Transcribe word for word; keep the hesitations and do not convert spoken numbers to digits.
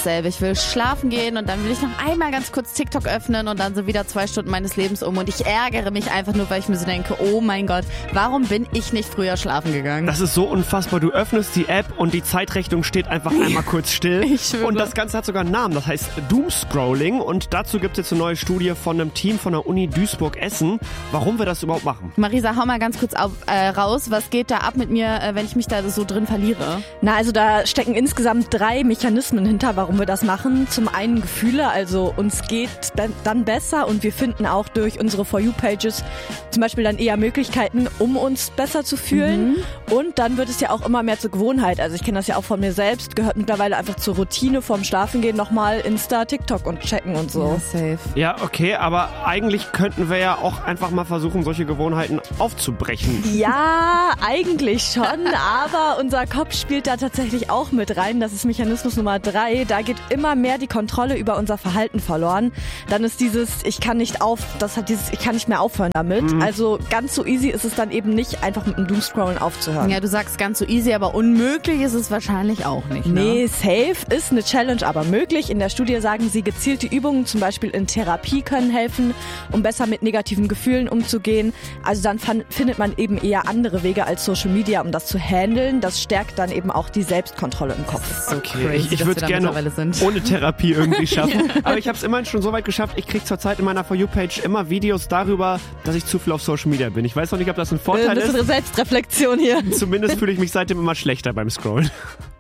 dasselbe. Ich will schlafen gehen und dann will ich noch einmal ganz kurz TikTok öffnen und dann so wieder zwei Stunden meines Lebens um. Und ich ärgere mich einfach nur, weil ich mir so denke, oh mein Gott, warum bin ich nicht früher schlafen gegangen? Das ist so unfassbar. Du öffnest die App und die Zeitrechnung steht einfach einmal kurz still. Ich schwöre. Und das Ganze hat sogar einen Namen. Das heißt Doomscrolling. Und dazu gibt es jetzt eine neue Studie von einem Team von der Uni Duisburg-Essen, warum wir das überhaupt machen. Marisa, hau mal ganz kurz auf, äh, raus. Was geht da ab mit mir, äh, wenn ich mich da so drin verliere? Na, also da stecken insgesamt drei Mechanismen hinter, warum wir das machen. Zum einen Gefühle, also uns geht be- dann besser und wir finden auch durch unsere For You-Pages zum Beispiel dann eher Möglichkeiten, um uns besser zu fühlen. Mhm. Und dann wird es ja auch immer mehr zur Gewohnheit. Also ich kenne das ja auch von mir selbst, gehört mittlerweile einfach zur Routine vorm Schlafengehen nochmal Insta, TikTok und checken und so. Ja, safe. Ja, okay, aber eigentlich könnten wir ja auch einfach mal versuchen, solche Gewohnheiten aufzubrechen. Ja, eigentlich schon, aber unser Kopf spielt da tatsächlich auch mit rein. Das ist Mechanismus Nummer drei. Da geht immer mehr die Kontrolle über unser Verhalten verloren. Dann ist dieses, ich kann nicht auf, das hat dieses, ich kann nicht mehr aufhören damit. Mhm. Also ganz so easy ist es dann eben nicht, einfach mit dem Doomscrollen aufzuhören. Ja, du sagst ganz so easy, aber unmöglich ist es wahrscheinlich auch nicht. Ne? Nee, safe ist eine Challenge, aber möglich. In der Studie sagen sie, gezielte Übungen, zum Beispiel in Therapie, können helfen, um besser mit negativen Gefühlen umzugehen. Also dann fan- findet man eben eher andere Wege als Social Media, um das zu handeln. Das stärkt dann eben auch die Selbstkontrolle im Kopf. So Okay, crazy, ich, ich würde es gerne ohne Therapie irgendwie schaffen. Aber ich habe es immerhin schon so weit geschafft, ich kriege zurzeit in meiner For You-Page immer Videos darüber, dass ich zu viel auf Social Media bin. Ich weiß noch nicht, ob das ein Vorteil äh, das ist. Selbstreflexion hier. Zumindest fühle ich mich seitdem immer schlechter beim Scrollen.